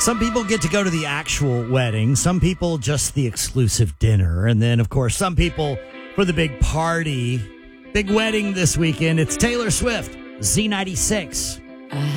Some people get to go to the actual wedding. Some people just the exclusive dinner. And then, of course, some people for the big party. Big wedding this weekend. It's Taylor Swift, Z96.